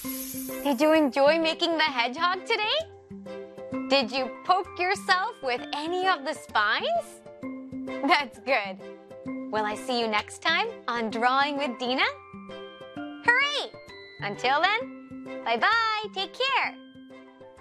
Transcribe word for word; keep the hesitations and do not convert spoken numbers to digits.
Did you enjoy making the hedgehog today? Did you poke yourself with any of the spines? That's good. Will I see you next time on Drawing with Dina? Hooray! Until then, bye-bye, take care.